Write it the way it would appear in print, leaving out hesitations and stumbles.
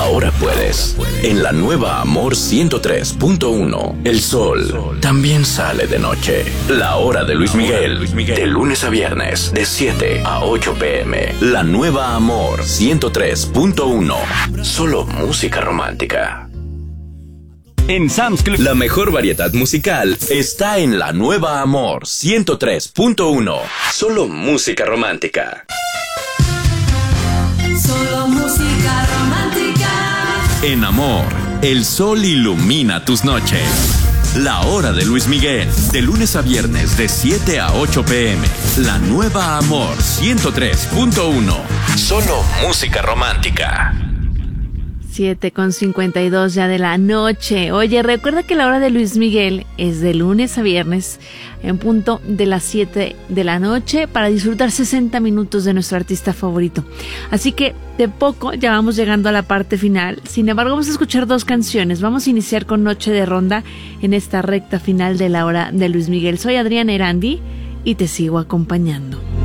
ahora puedes. En la nueva Amor 103.1, el sol también sale de noche. La hora de Luis Miguel, de lunes a viernes, de 7 a 8 p.m. La nueva Amor 103.1, solo música romántica. En Sam's Club, la mejor variedad musical está en la nueva Amor 103.1, solo música romántica. Solo música romántica. En Amor, el sol ilumina tus noches. La hora de Luis Miguel, de lunes a viernes de 7 a 8 p.m. La nueva Amor 103.1, solo música romántica. 7:52 ya de la noche. Oye, recuerda que la hora de Luis Miguel es de lunes a viernes en punto de las 7 de la noche para disfrutar 60 minutos de nuestro artista favorito. Así que de poco ya vamos llegando a la parte final. Sin embargo, vamos a escuchar dos canciones. Vamos a iniciar con Noche de Ronda en esta recta final de la hora de Luis Miguel. Soy Adriana Erandi y te sigo acompañando.